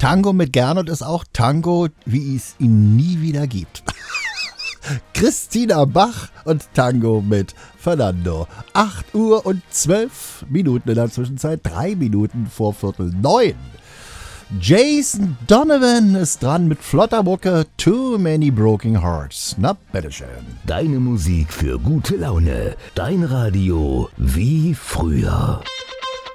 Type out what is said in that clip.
Tango mit Gernot ist auch Tango, wie es ihn nie wieder gibt. Christina Bach und Tango mit Fernando. 8 Uhr und 12 Minuten in der Zwischenzeit, 3 Minuten vor 8:45. Jason Donovan ist dran mit flotter Mucke, Too Many Broken Hearts. Na, bitteschön. Deine Musik für gute Laune. Dein Radio wie früher.